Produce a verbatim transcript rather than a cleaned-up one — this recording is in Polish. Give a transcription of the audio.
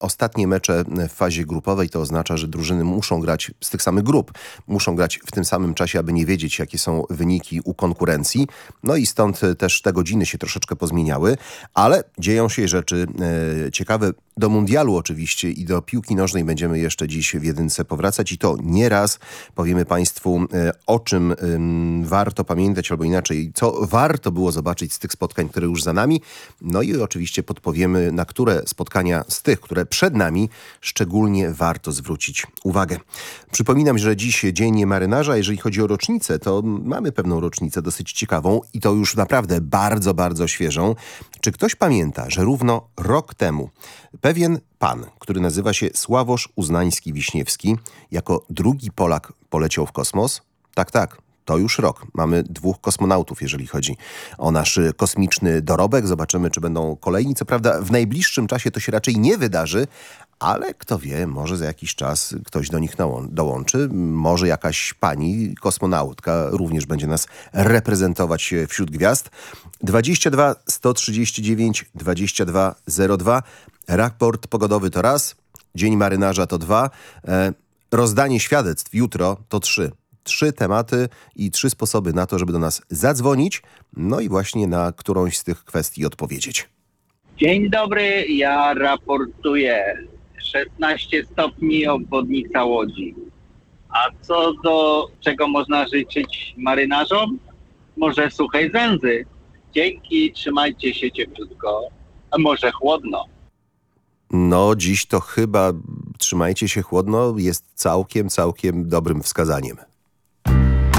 ostatnie mecze w fazie grupowej to oznacza, że drużyny muszą grać z tych samych grup. Muszą grać w tym samym czasie, aby nie wiedzieć, jakie są wyniki u konkurencji. No i stąd też te godziny się troszeczkę pozmieniały, ale dzieją się rzeczy e, ciekawe. Do mundialu oczywiście i do piłki nożnej będziemy jeszcze dziś w jedynce powracać i to nie raz. Powiemy Państwu, e, o czym e, warto pamiętać, albo inaczej, co warto było zobaczyć z tych spotkań, które już za nami. No i oczywiście podpowiemy, na które spotkania z tych, które przed nami, szczególnie warto zwrócić uwagę. Przypominam, że dziś Dzień Marynarza. Jeżeli chodzi o rocznicę, to mamy pewną rocznicę dosyć ciekawą i to już naprawdę bardzo, bardzo świeżą. Czy ktoś pamięta, że równo rok temu pewien pan, który nazywa się Sławosz Uznański-Wiśniewski, jako drugi Polak poleciał w kosmos? Tak, tak. To już rok. Mamy dwóch kosmonautów, jeżeli chodzi o nasz kosmiczny dorobek. Zobaczymy, czy będą kolejni. Co prawda w najbliższym czasie to się raczej nie wydarzy, ale kto wie, może za jakiś czas ktoś do nich dołączy. Może jakaś pani kosmonautka również będzie nas reprezentować wśród gwiazd. dwadzieścia dwa sto trzydzieści dziewięć dwadzieścia dwa zero dwa. Raport pogodowy to raz. Dzień Marynarza to dwa. E, rozdanie świadectw jutro to trzy. Trzy tematy i trzy sposoby na to, żeby do nas zadzwonić, no i właśnie na którąś z tych kwestii odpowiedzieć. Dzień dobry, ja raportuję szesnaście stopni, obwodnica Łodzi. A co do czego można życzyć marynarzom? Może suchej zęzy. Dzięki, trzymajcie się cieplutko, a może chłodno. No dziś to chyba trzymajcie się chłodno jest całkiem, całkiem dobrym wskazaniem.